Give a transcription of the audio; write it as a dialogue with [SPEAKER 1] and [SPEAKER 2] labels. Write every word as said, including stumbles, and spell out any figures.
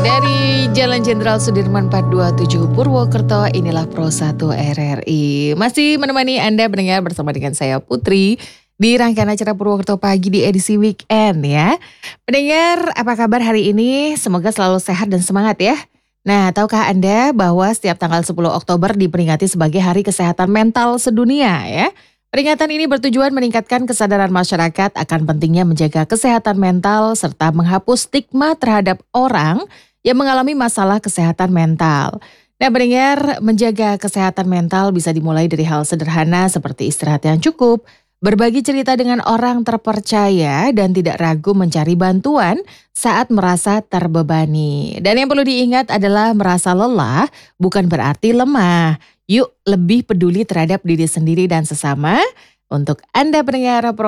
[SPEAKER 1] Dari Jalan Jenderal Sudirman empat dua tujuh Purwokerto, inilah Pro satu R R I. Masih menemani Anda mendengar bersama dengan saya Putri di rangkaian acara Purwokerto Pagi di edisi weekend ya. Pendengar, apa kabar hari ini? Semoga selalu sehat dan semangat ya. Nah, tahukah Anda bahwa setiap tanggal sepuluh Oktober diperingati sebagai Hari Kesehatan Mental Sedunia ya? Peringatan ini bertujuan meningkatkan kesadaran masyarakat akan pentingnya menjaga kesehatan mental serta menghapus stigma terhadap orang yang mengalami masalah kesehatan mental. Nah, pendengar, menjaga kesehatan mental bisa dimulai dari hal sederhana seperti istirahat yang cukup, berbagi cerita dengan orang terpercaya, dan tidak ragu mencari bantuan saat merasa terbebani. Dan yang perlu diingat adalah merasa lelah bukan berarti lemah. Yuk lebih peduli terhadap diri sendiri dan sesama. Untuk Anda pendengar Pro